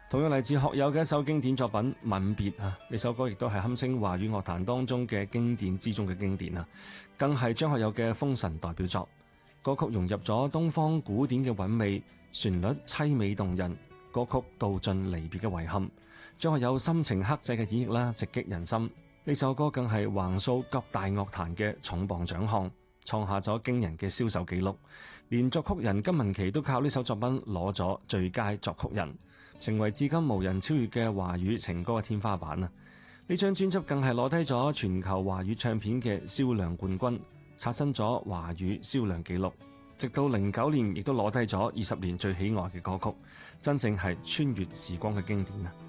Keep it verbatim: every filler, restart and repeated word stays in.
同樣嚟自學友嘅一首經典作品《吻別》啊，呢首歌亦都係堪稱華語樂壇當中嘅經典之中嘅經典啊，更係張學友嘅封神代表作。歌曲融入咗東方古典嘅韻味，旋律淒美動人，歌曲道盡離別嘅遺憾。張學友深情克制嘅演繹啦，直擊人心。呢首歌更係橫掃各大樂壇嘅重磅獎項，創下咗驚人嘅銷售紀錄。連作曲人金玟岐都靠呢首作品攞咗最佳作曲人，成為至今無人超越嘅華語情歌嘅天花板啊！呢張專輯更係攞低咗全球華語唱片嘅銷量冠軍，刷新咗華語銷量紀錄。直到零九年，亦都攞低咗二十年最喜愛嘅歌曲，真正係穿越時光嘅經典啊！